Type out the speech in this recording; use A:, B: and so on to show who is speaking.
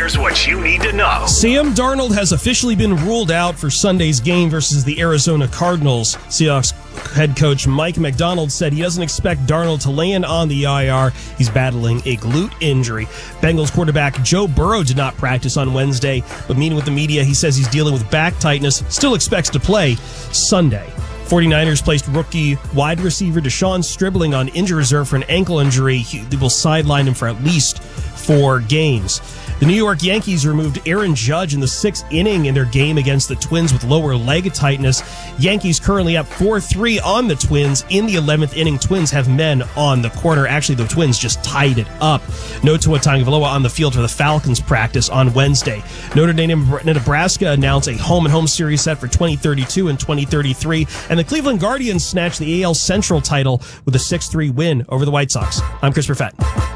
A: Here's what you need to know.
B: Sam Darnold has officially been ruled out for Sunday's game versus the Arizona Cardinals. Seahawks head coach Mike McDonald said he doesn't expect Darnold to land on the IR. He's battling a glute injury. Bengals quarterback Joe Burrow did not practice on Wednesday, but meeting with the media, he says he's dealing with back tightness, still expects to play Sunday. 49ers placed rookie wide receiver Deshaun Stribling on injury reserve for an ankle injury. They will sideline him for at least 4 games. The New York Yankees removed Aaron Judge in the 6th inning in their game against the Twins with lower leg tightness. Yankees currently up 4-3 on the Twins. In the 11th inning, Twins have men on the corner. Actually, the Twins just tied it up. No Tua Tagovailoa on the field for the Falcons practice on Wednesday. Notre Dame and Nebraska announced a home-and-home series set for 2032 and 2033. And the Cleveland Guardians snatched the AL Central title with a 6-3 win over the White Sox. I'm Chris Perfett.